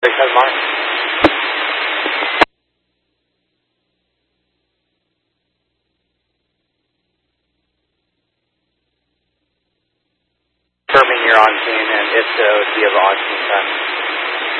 Has Mark. Confirming you're on scene, and if so, do you have on scene time?